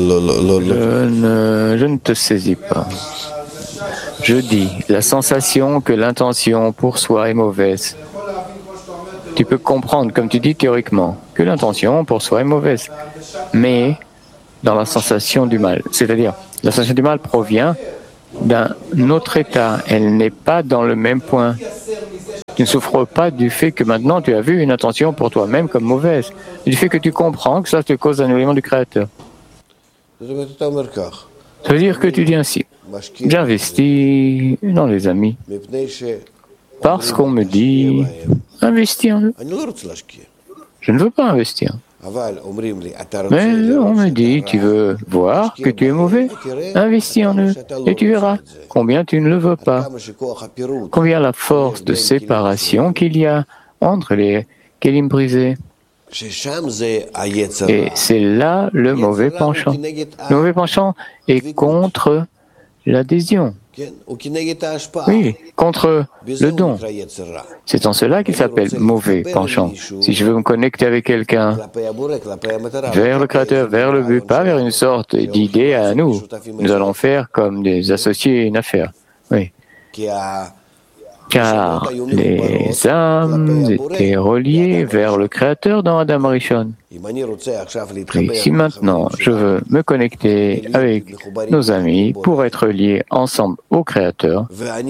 Je ne te saisis pas. Je dis, la sensation que l'intention pour soi est mauvaise. Tu peux comprendre, comme tu dis théoriquement, que l'intention pour soi est mauvaise. Mais dans la sensation du mal, c'est-à-dire, la sensation du mal provient d'un autre état. Elle n'est pas dans le même point. Tu ne souffres pas du fait que maintenant tu as vu une intention pour toi-même comme mauvaise. Du fait que tu comprends que ça te cause un élément du Créateur. Ça veut dire que tu dis ainsi. J'investis dans les amis parce qu'on me dit investis en eux. Je ne veux pas investir. Mais on me dit, tu veux voir que tu es mauvais? Investis en eux et tu verras combien tu ne le veux pas. Combien la force de séparation qu'il y a entre les kélim brisés. Et c'est là le mauvais penchant. Le mauvais penchant est contre l'adhésion. Oui, contre le don. C'est en cela qu'il s'appelle mauvais penchant. Si je veux me connecter avec quelqu'un vers le Créateur, vers le but, pas vers une sorte d'idée à nous, nous allons faire comme des associés une affaire. Oui. Car les âmes étaient reliées vers le Créateur dans Adam Arishon. Et si maintenant je veux me connecter avec nos amis pour être liés ensemble au Créateur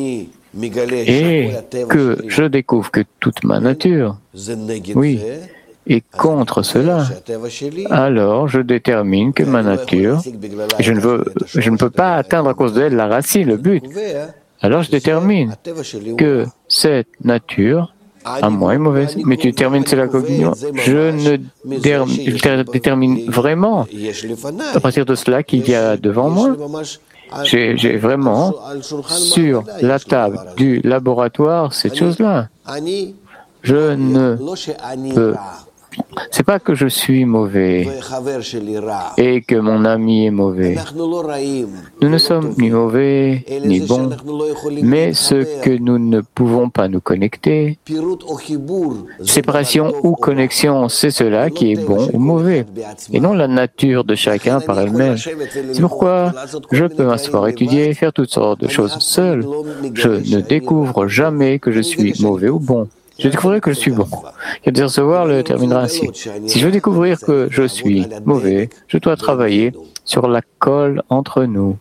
et que je découvre que toute ma nature, oui, est contre cela, alors je détermine que ma nature, je ne peux pas atteindre à cause d'elle la racine, le but. Alors je détermine que cette nature, à moi, est mauvaise. Mais tu détermines c'est la cognition. Je détermine vraiment, à partir de cela qu'il y a devant moi, j'ai vraiment sur la table du laboratoire cette chose-là. Je ne peux. C'est pas que je suis mauvais et que mon ami est mauvais. Nous ne sommes ni mauvais ni bons, mais ce que nous ne pouvons pas nous connecter, séparation ou connexion, c'est cela qui est bon ou mauvais, et non la nature de chacun par elle-même. C'est pourquoi je peux m'asseoir, étudier et faire toutes sortes de choses seul. Je ne découvre jamais que je suis mauvais ou bon. Je découvrirai que je suis bon. Et de recevoir le terminera ainsi. Si je veux découvrir que je suis mauvais, je dois travailler sur la colle entre nous.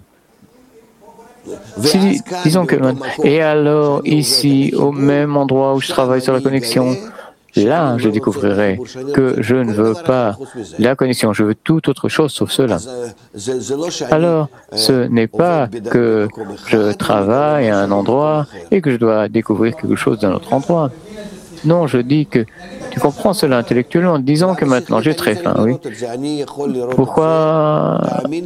Disons que maintenant. Et alors, ici, au même endroit où je travaille sur la connexion, là, je découvrirai que je ne veux pas la connexion, je veux toute autre chose sauf cela. Alors, ce n'est pas que je travaille à un endroit et que je dois découvrir quelque chose d'un autre endroit. Non, je dis que tu comprends cela intellectuellement. Disons que maintenant j'ai très faim, oui. Pourquoi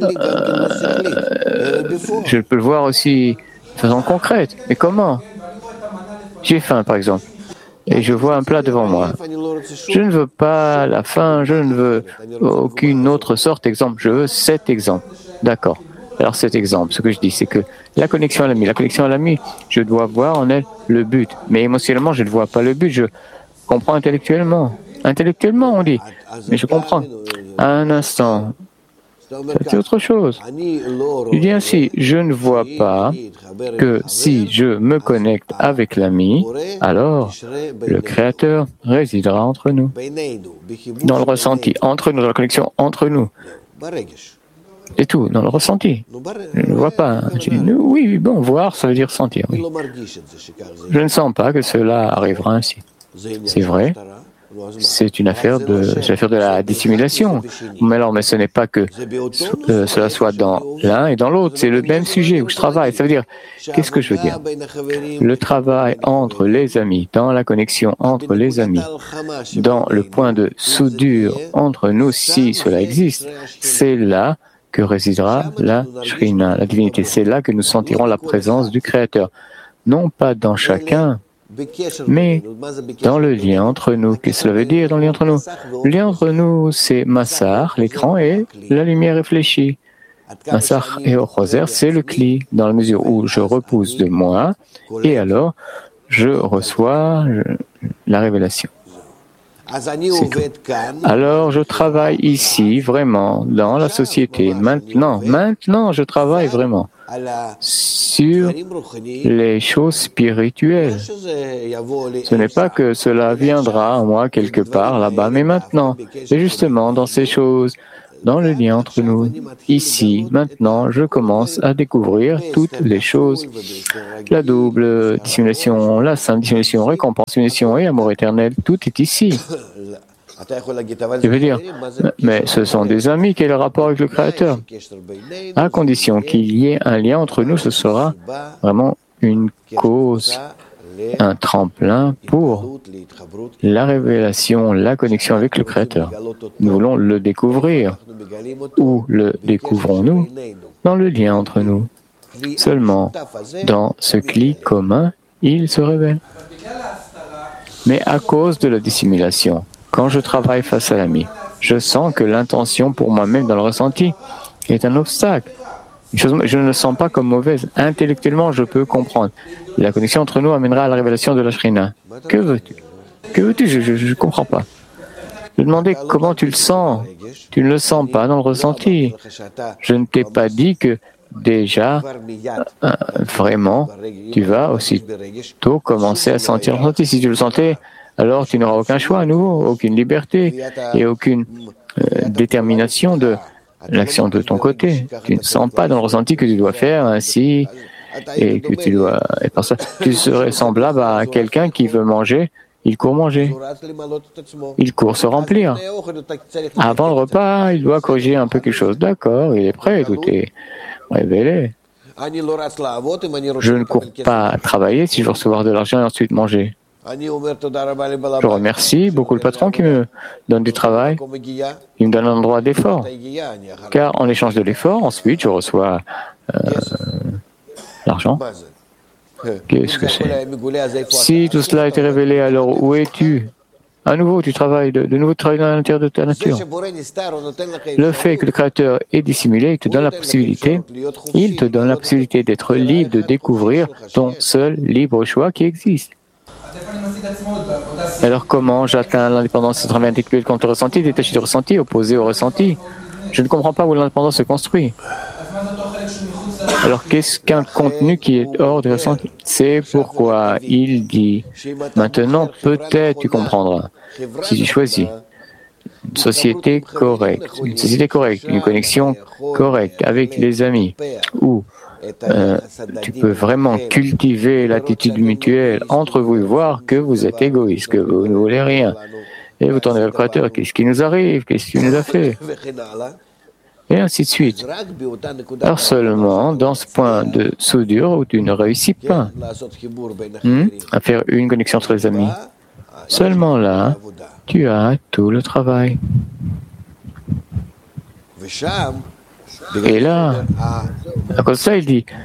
je peux le voir aussi de façon concrète. Mais comment? J'ai faim, par exemple, et je vois un plat devant moi. Je ne veux pas la faim, je ne veux aucune autre sorte d'exemple. Je veux cet exemple. D'accord. Alors cet exemple, ce que je dis, c'est que la connexion à l'ami, je dois voir en elle le but. Mais émotionnellement, je ne vois pas le but, je comprends intellectuellement. Intellectuellement, on dit, mais je comprends. À un instant, c'est autre chose. Je dis ainsi, je ne vois pas que si je me connecte avec l'ami, alors le Créateur résidera entre nous. Dans le ressenti, entre nous, dans la connexion entre nous. Et tout, dans le ressenti. Je ne vois pas. Oui, bon, voir, ça veut dire sentir. Oui. Je ne sens pas que cela arrivera ainsi. C'est vrai, c'est une affaire de la dissimulation. Mais alors, mais ce n'est pas que cela soit dans l'un et dans l'autre. C'est le même sujet où je travaille. Ça veut dire, qu'est-ce que je veux dire? Le travail entre les amis, dans la connexion entre les amis, dans le point de soudure entre nous, si cela existe, c'est là que résidera la Shrina, la divinité. C'est là que nous sentirons la présence du Créateur. Non pas dans chacun, mais dans le lien entre nous. Qu'est-ce que cela veut dire dans le lien entre nous? Le lien entre nous, c'est Massar, l'écran, et la lumière réfléchie. Massar et Ochoser, c'est le Kli, dans la mesure où je repousse de moi, et alors je reçois la révélation. C'est tout. Alors je travaille ici, vraiment, dans la société, maintenant je travaille vraiment sur les choses spirituelles. Ce n'est pas que cela viendra à moi quelque part là-bas, mais maintenant, et justement dans ces choses, dans le lien entre nous, ici, maintenant, je commence à découvrir toutes les choses. La double dissimulation, la sainte dissimulation, récompense, dissimulation et amour éternel, tout est ici. Je veux dire, mais ce sont des amis, quel est le rapport avec le Créateur? À condition qu'il y ait un lien entre nous, ce sera vraiment une cause, un tremplin pour la révélation, la connexion avec le Créateur. Nous voulons le découvrir. Où le découvrons-nous? Dans le lien entre nous. Seulement dans ce clic commun, il se révèle. Mais à cause de la dissimulation, quand je travaille face à l'ami, je sens que l'intention pour moi-même dans le ressenti est un obstacle. Une chose, je ne le sens pas comme mauvaise. Intellectuellement, je peux comprendre. La connexion entre nous amènera à la révélation de la Shrina. Que veux-tu? Que veux-tu? Je ne comprends pas. Je demandais comment tu le sens. Tu ne le sens pas dans le ressenti. Je ne t'ai pas dit que déjà, vraiment, tu vas aussitôt commencer à sentir le ressenti. Si tu le sentais, alors tu n'auras aucun choix à nouveau, aucune liberté et aucune détermination de l'action de ton côté. Tu ne sens pas dans le ressenti que tu dois faire ainsi et que tu dois... Et par ça, tu serais semblable à quelqu'un qui veut manger, il court manger. Il court se remplir. Avant le repas, il doit corriger un peu quelque chose. D'accord, il est prêt, tout est révélé. Je ne cours pas travailler si je veux recevoir de l'argent et ensuite manger. Je remercie beaucoup le patron qui me donne du travail. Il me donne un endroit d'effort. Car en échange de l'effort, ensuite, je reçois l'argent. Qu'est-ce que c'est? Si tout cela a été révélé, alors où es-tu? À nouveau, tu travailles, de nouveau tu travailles dans l'intérieur de ta nature. Le fait que le Créateur est dissimulé, il te donne la possibilité, d'être libre, de découvrir ton seul libre choix qui existe. Alors comment j'atteins l'indépendance du travail intellectuel contre le ressenti, détaché du ressenti, opposé au ressenti? Je ne comprends pas où l'indépendance se construit. Alors qu'est-ce qu'un contenu qui est hors du ressenti? C'est pourquoi il dit, maintenant peut-être tu comprendras, si tu choisis une société correcte, une connexion correcte avec les amis, où tu peux vraiment cultiver l'attitude mutuelle entre vous et voir que vous êtes égoïste, que vous ne voulez rien. Et vous tournez vers le Créateur, qu'est-ce qui nous arrive, qu'est-ce qui nous a fait? Et ainsi de suite. Alors seulement dans ce point de soudure où tu ne réussis pas à faire une connexion entre les amis, seulement là, tu as tout le travail. Et là, à cause de ça, il dit,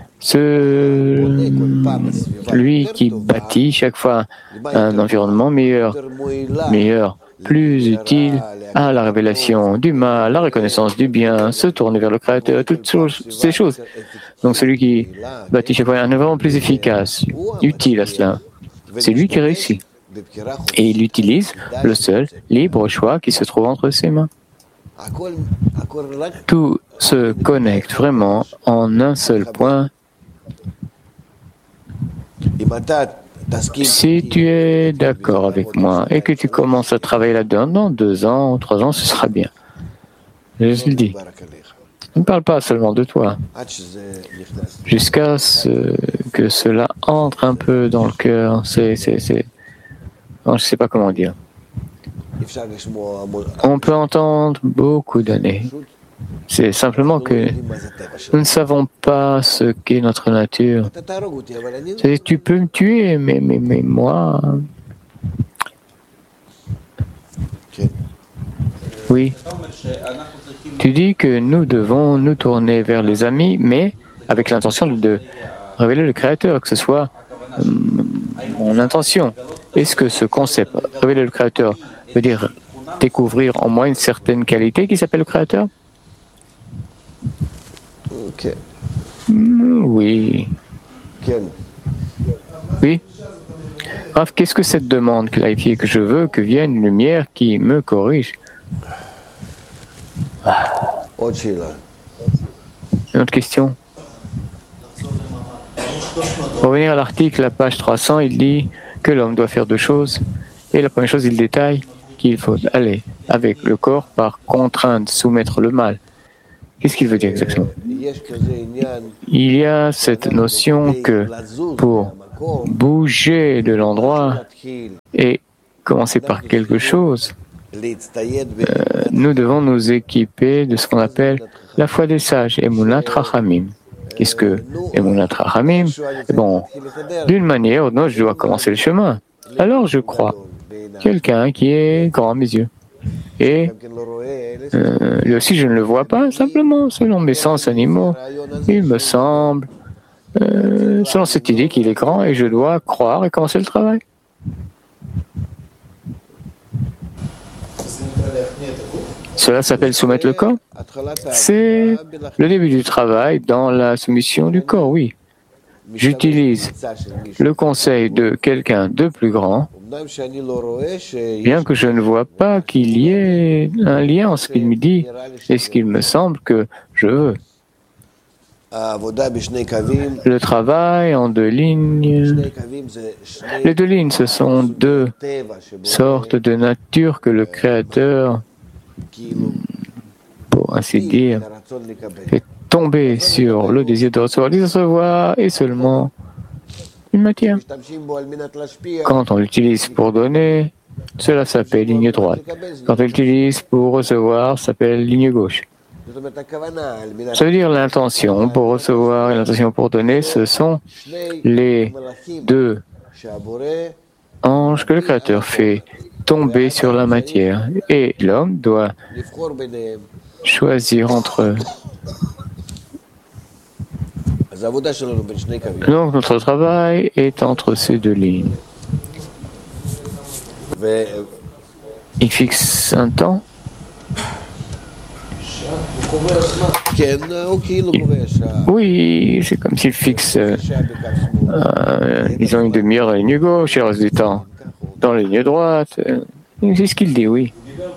lui qui bâtit chaque fois un environnement meilleur, plus utile à la révélation du mal, la reconnaissance du bien, se tourner vers le Créateur, toutes ces choses. Donc celui qui bâtit chaque fois un environnement plus efficace, utile à cela, c'est lui qui réussit. Et il utilise le seul libre choix qui se trouve entre ses mains. Tout se connecte vraiment en un seul point. Si tu es d'accord avec moi et que tu commences à travailler là-dedans, dans 2 ans ou 3 ans, ce sera bien. Je le dis. Ne parle pas seulement de toi. Jusqu'à ce que cela entre un peu dans le cœur. Je ne sais pas comment dire. On peut entendre beaucoup d'années. C'est simplement que nous ne savons pas ce qu'est notre nature. C'est-à-dire, tu peux me tuer, mais moi... Oui. Tu dis que nous devons nous tourner vers les amis, mais avec l'intention de révéler le Créateur, que ce soit mon intention. Est-ce que ce concept, révéler le Créateur, veut dire découvrir en moi une certaine qualité qui s'appelle le Créateur? Oui. Oui. Rav, qu'est-ce que cette demande clarifiée que je veux que vienne une lumière qui me corrige? Une autre question. Pour revenir à l'article, la page 300, il dit que l'homme doit faire deux choses. Et la première chose, il détaille qu'il faut aller avec le corps par contrainte, soumettre le mal. Qu'est-ce qu'il veut dire exactement? Il y a cette notion que pour bouger de l'endroit et commencer par quelque chose, nous devons nous équiper de ce qu'on appelle la foi des sages, Emunat Rachamim. Qu'est-ce que Emunat Rachamim? Bon, d'une manière ou d'une autre, je dois commencer le chemin. Alors je crois quelqu'un qui est grand à mes yeux. Et lui aussi, je ne le vois pas, simplement, selon mes sens animaux. Il me semble, selon cette idée qu'il est grand et je dois croire et commencer le travail. Cela s'appelle soumettre le corps. C'est le début du travail dans la soumission du corps, oui. J'utilise le conseil de quelqu'un de plus grand, bien que je ne vois pas qu'il y ait un lien entre ce qu'il me dit et ce qu'il me semble que je veux. Le travail en deux lignes. Les deux lignes, ce sont deux sortes de nature que le Créateur, pour ainsi dire, fait tomber sur le désir de recevoir et seulement une matière. Quand on l'utilise pour donner, cela s'appelle ligne droite. Quand on l'utilise pour recevoir, ça s'appelle ligne gauche. Ça veut dire l'intention pour recevoir et l'intention pour donner, ce sont les deux anges que le Créateur fait tomber sur la matière. Et l'homme doit choisir entre eux. Donc notre travail est entre ces deux lignes. Il fixe un temps. Oui, c'est comme s'il fixe, disons, une demi-heure dans la ligne gauche et le reste du temps dans la ligne droite. C'est ce qu'il dit, oui.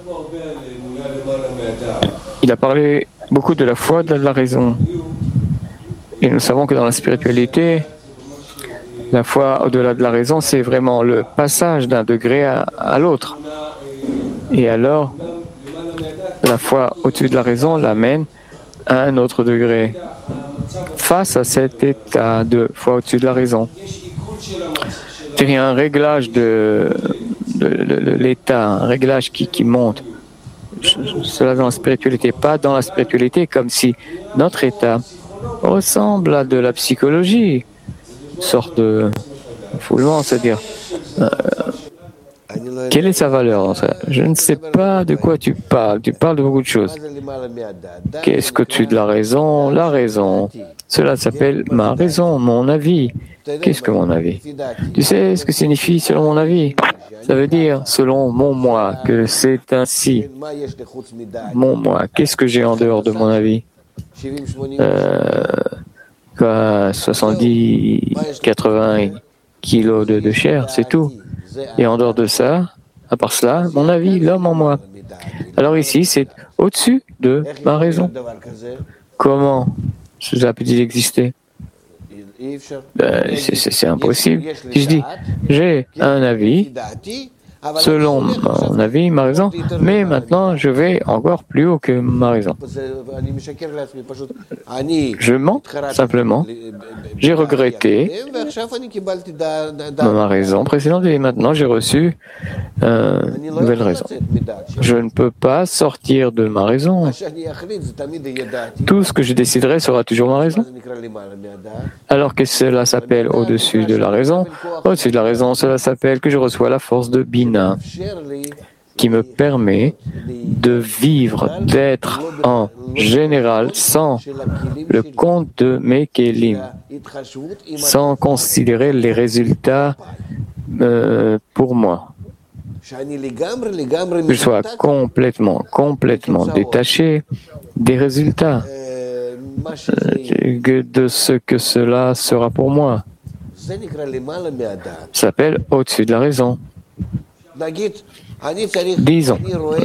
Il a parlé beaucoup de la foi, de la raison. Et nous savons que dans la spiritualité, la foi au-delà de la raison, c'est vraiment le passage d'un degré à l'autre. Et alors, la foi au-dessus de la raison l'amène à un autre degré. Face à cet état de foi au-dessus de la raison, il y a un réglage de l'état, un réglage qui monte. Cela dans la spiritualité, pas dans la spiritualité, comme si notre état ressemble à de la psychologie, une sorte de foulement, c'est-à-dire quelle est sa valeur? Je ne sais pas de quoi tu parles de beaucoup de choses. Qu'est-ce que tu de la raison? La raison, cela s'appelle ma raison, mon avis. Qu'est-ce que mon avis? Tu sais ce que signifie selon mon avis? Ça veut dire selon mon moi, que c'est ainsi. Mon moi, qu'est-ce que j'ai en dehors de mon avis? 70, 80 kilos de chair, c'est tout. Et en dehors de ça, à part cela, mon avis, l'homme en moi. Alors ici, c'est au-dessus de ma raison. Comment cela peut-il exister? C'est impossible. Si je dis, j'ai un avis, selon mon avis, ma raison, mais maintenant je vais encore plus haut que ma raison. Je mens simplement. J'ai regretté ma raison précédente et maintenant j'ai reçu une nouvelle raison. Je ne peux pas sortir de ma raison. Tout ce que je déciderai sera toujours ma raison. Alors que cela s'appelle au-dessus de la raison? Au-dessus de la raison, cela s'appelle que je reçois la force de Bina qui me permet de vivre, d'être en général sans le compte de mes kelim, sans considérer les résultats pour moi. Que je sois complètement détaché des résultats de ce que cela sera pour moi. s'appelle au-dessus de la raison. Disons,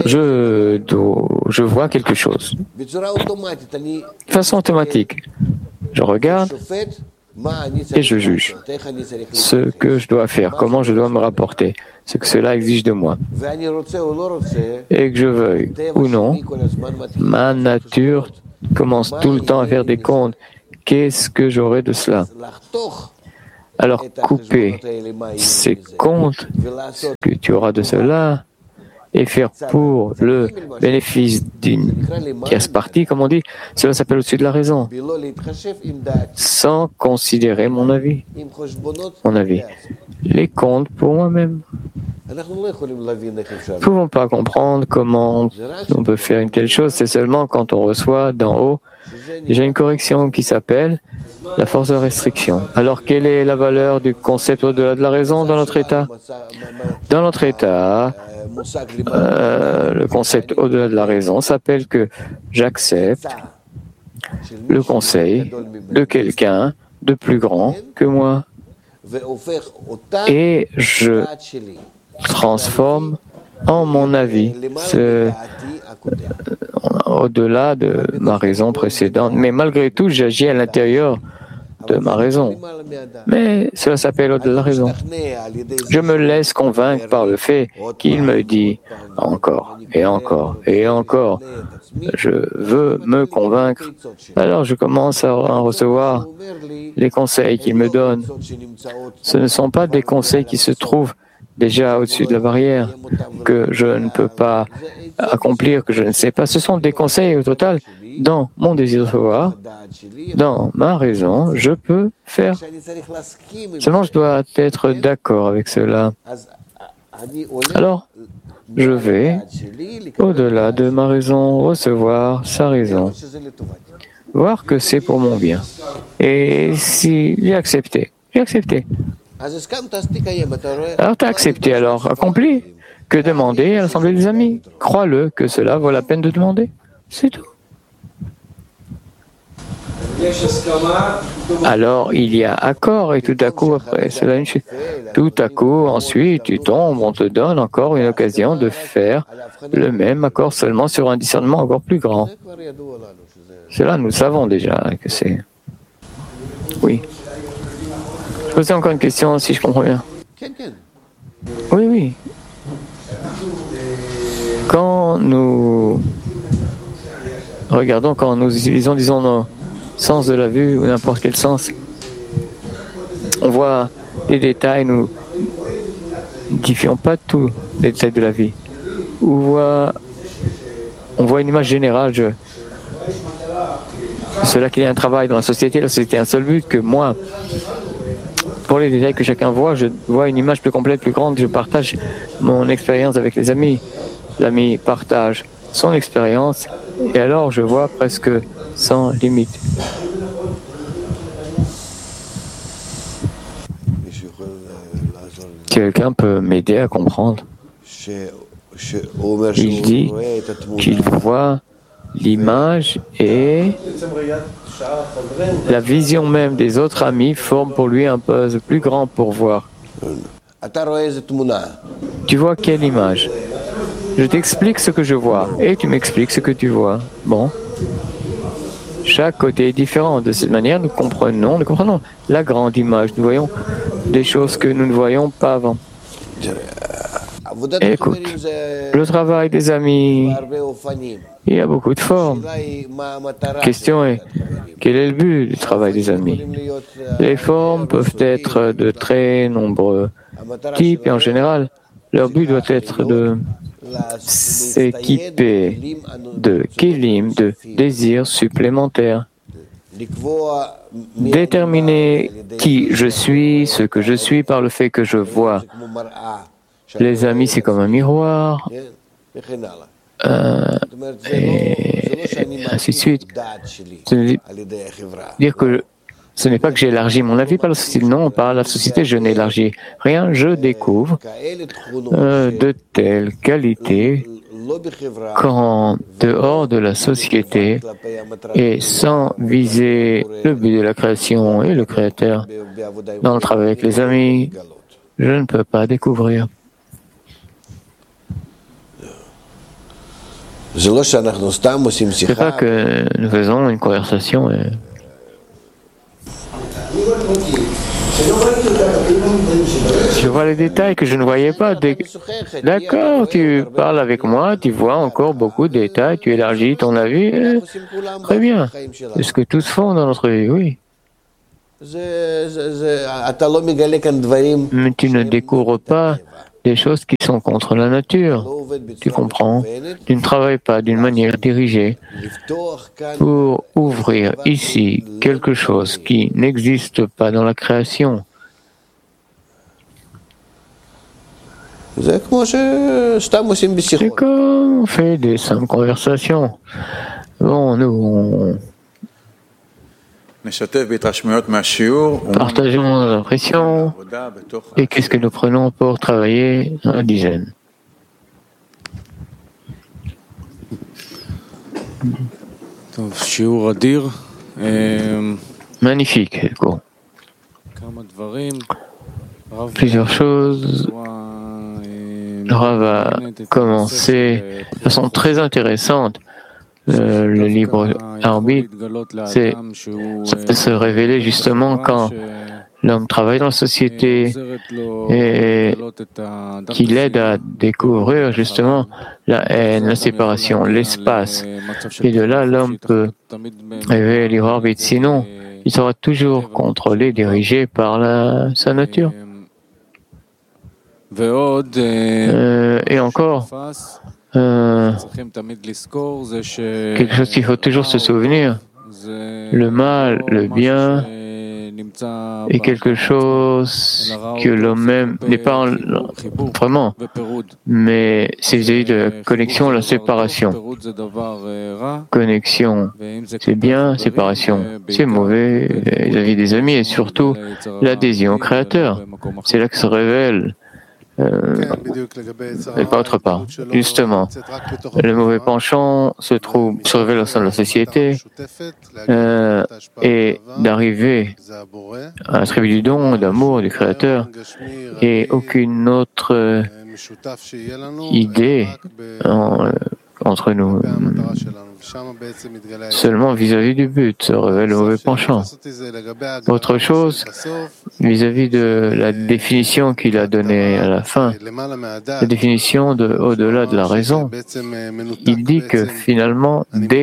je vois quelque chose. De façon automatique, je regarde et je juge ce que je dois faire, comment je dois me rapporter, ce que cela exige de moi. Et que je veuille ou non, ma nature commence tout le temps à faire des comptes. Qu'est-ce que j'aurai de cela? Alors couper ces comptes, ce que tu auras de cela, et faire pour le bénéfice d'une tierce partie, comme on dit, cela s'appelle au-dessus de la raison, sans considérer mon avis. Les comptes pour moi-même. Nous ne pouvons pas comprendre comment on peut faire une telle chose, c'est seulement quand on reçoit d'en haut déjà une correction qui s'appelle la force de restriction. Alors, quelle est la valeur du concept au-delà de la raison dans notre état? Dans notre état, le concept au-delà de la raison s'appelle que j'accepte le conseil de quelqu'un de plus grand que moi et je transforme en mon avis au-delà de ma raison précédente. Mais malgré tout, j'agis à l'intérieur de ma raison. Mais cela s'appelle au-delà de la raison. Je me laisse convaincre par le fait qu'il me dit encore et encore et encore. Je veux me convaincre. Alors je commence à recevoir les conseils qu'il me donne. Ce ne sont pas des conseils qui se trouvent déjà au-dessus de la barrière, que je ne peux pas accomplir, que je ne sais pas. Ce sont des conseils au total dans mon désir de savoir, dans ma raison, je peux faire. Seulement, je dois être d'accord avec cela. Alors, je vais, au-delà de ma raison, recevoir sa raison, voir que c'est pour mon bien. Et si j'ai accepté, j'ai accepté. Alors tu as accepté, alors accompli. Que demander à l'Assemblée des amis? Crois-le que cela vaut la peine de demander. C'est tout. Alors il y a accord et tout à coup après cela une chute. Tout à coup ensuite tu tombes, on te donne encore une occasion de faire le même accord seulement sur un discernement encore plus grand. Cela nous savons déjà que c'est. Oui. Je posais encore une question si je comprends bien. Oui, oui. Quand nous regardons, quand nous utilisons, disons, nos sens de la vue ou n'importe quel sens, on voit les détails, nous n'identifions pas tous les détails de la vie. On voit une image générale. Cela qu'il y a un travail dans la société a un seul but que moi. Pour les détails que chacun voit, je vois une image plus complète, plus grande. Je partage mon expérience avec les amis. L'ami partage son expérience et alors je vois presque sans limite. Quelqu'un peut m'aider à comprendre. Il dit qu'il voit l'image et la vision même des autres amis forme pour lui un puzzle plus grand pour voir. Tu vois quelle image? Je t'explique ce que je vois et tu m'expliques ce que tu vois. Bon. Chaque côté est différent. De cette manière, nous comprenons la grande image. Nous voyons des choses que nous ne voyons pas avant. Écoute, le travail des amis, il y a beaucoup de formes. La question est, quel est le but du travail des amis? Les formes peuvent être de très nombreux types et en général, leur but doit être de s'équiper de kilim, de désirs supplémentaires. Déterminer qui je suis, ce que je suis par le fait que je vois. Les amis, c'est comme un miroir, et ainsi de suite. Dire que ce n'est pas que j'élargis mon avis par la société. Non, par la société, je n'élargis rien. Je découvre de telles qualités qu'en dehors de la société et sans viser le but de la création et le Créateur, dans le travail avec les amis, je ne peux pas découvrir. C'est pas que nous faisons une conversation. Je vois les détails que je ne voyais pas. D'accord, tu parles avec moi, tu vois encore beaucoup de détails, tu élargis ton avis. Très bien. C'est ce que tous font dans notre vie, oui. Mais tu ne découvres pas des choses qui sont contre la nature. Tu comprends? Tu ne travailles pas d'une manière dirigée pour ouvrir ici quelque chose qui n'existe pas dans la création. C'est comme on fait des simples conversations. Bon, nous, partageons nos impressions et qu'est-ce que nous prenons pour travailler dans la dizaine. Magnifique, Eko. Plusieurs choses. Le Rav a commencé de façon très intéressante. Le libre arbitre, c'est se révéler justement quand l'homme travaille dans la société et qu'il aide à découvrir justement la haine, la séparation, l'espace. Et de là, l'homme peut révéler le libre arbitre. Sinon, il sera toujours contrôlé, dirigé par sa nature. Et encore, quelque chose qu'il faut toujours se souvenir, le mal, le bien est quelque chose que l'homme même n'est pas vraiment, mais c'est vis-à-vis de la connexion, la séparation. Connexion, c'est bien, séparation, c'est mauvais vis-à-vis des amis et surtout l'adhésion au Créateur. C'est là que se révèle. Et pas autre part. Justement, le mauvais penchant se révèle au sein de la société et d'arriver à la tribu du don, d'amour du Créateur et aucune autre idée entre nous. Seulement vis-à-vis du but se révèle le mauvais penchant. Autre chose, vis-à-vis de la définition qu'il a donnée à la fin, la définition de au-delà de la raison, il dit que finalement, je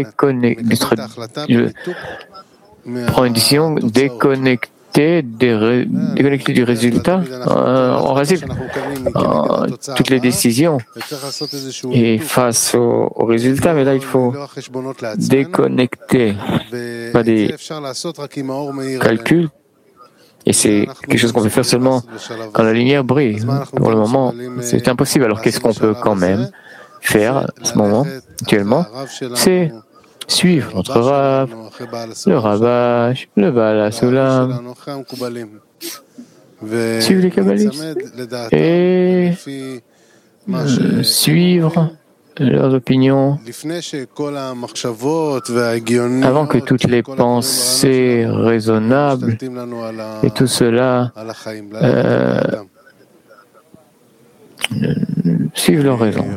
prends une décision déconnectée du résultat. On résume toutes les décisions et face au résultat, mais là il faut déconnecter, pas des calculs. Et c'est quelque chose qu'on peut faire seulement quand la lumière brille. Pour le moment, c'est impossible. Alors qu'est-ce qu'on peut quand même faire à ce moment, actuellement? C'est suivre notre Rav, le Ravash, le Baal HaSulam, suivre les kabbalistes et suivre leurs opinions avant que toutes les pensées raisonnables et tout cela suivent leur raison.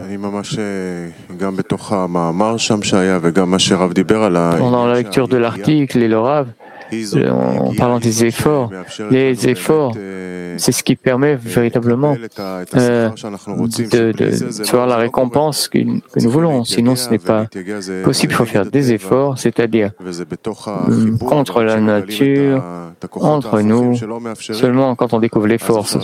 Pendant la lecture de l'article et le Rav, en parlant des efforts, les efforts, c'est ce qui permet véritablement de voir la récompense que nous voulons. Sinon, ce n'est pas possible. Il faut faire des efforts, c'est-à-dire contre la nature, entre nous. Seulement quand on découvre les forces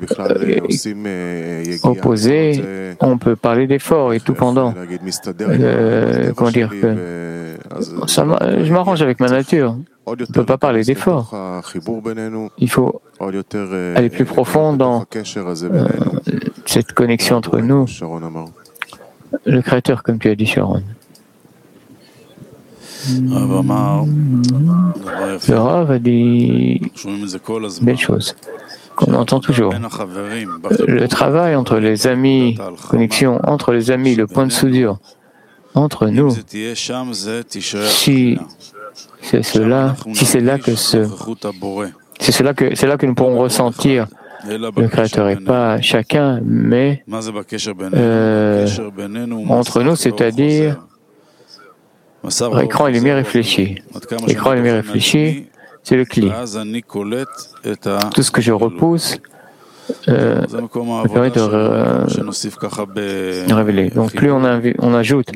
opposées, on peut parler d'efforts et tout pendant. Comment dire que je m'arrange avec ma nature. On ne peut pas parler d'effort. Il faut aller plus profond dans cette connexion entre nous. Le Créateur, comme tu as dit, Sharon. Le Rav a dit belle chose. qu'on entend toujours. Le travail entre les amis, connexion entre les amis, le point de soudure entre nous, si c'est cela, si c'est là que c'est là que nous pourrons ressentir le Créateur et pas chacun, mais entre nous, c'est-à-dire écran et lumière réfléchis. Écran et lumière réfléchis, c'est le cli. Tout ce que je repousse me permet de révéler. Donc plus on ajoute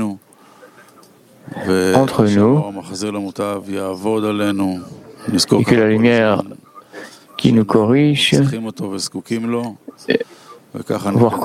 entre nous et que la lumière qui nous corrige, voir